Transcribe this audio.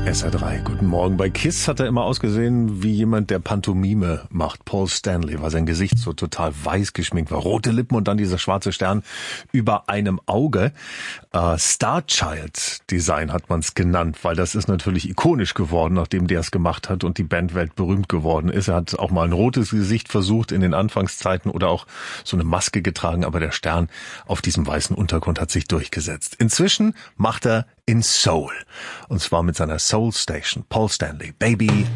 SR3, guten Morgen. Bei KISS hat er immer ausgesehen wie jemand, der Pantomime macht. Paul Stanley, weil sein Gesicht so total weiß geschminkt war. Rote Lippen und dann dieser schwarze Stern über einem Auge. Starchild Design hat man es genannt, weil das ist natürlich ikonisch geworden, nachdem der es gemacht hat und die Bandwelt berühmt geworden ist. Er hat auch mal ein rotes Gesicht versucht in den Anfangszeiten oder auch so eine Maske getragen, aber der Stern auf diesem weißen Untergrund hat sich durchgesetzt. Inzwischen macht er in Soul. Und zwar mit seiner Soul Station. Paul Stanley, Baby.